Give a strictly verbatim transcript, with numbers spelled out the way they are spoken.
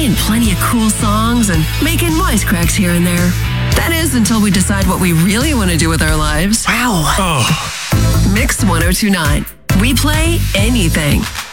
playing plenty of cool songs and making wisecracks here and there. That is, until we decide what we really want to do with our lives. Wow. Oh. Mix one oh two point nine. We play anything.